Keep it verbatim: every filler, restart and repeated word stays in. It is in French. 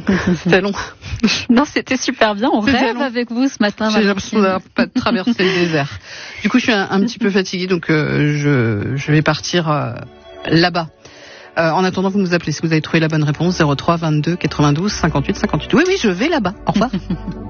C'était long. Non, c'était super bien. On C'était rêve long. avec vous ce matin. J'ai l'impression d'avoir pas traversé le désert. Du coup, je suis un, un petit peu fatiguée, donc euh, je, je vais partir euh, là-bas. Euh, en attendant, vous nous appelez si vous avez trouvé la bonne réponse. zéro trois vingt-deux quatre-vingt-douze cinquante-huit cinquante-huit. Oui, oui, je vais là-bas. Au revoir.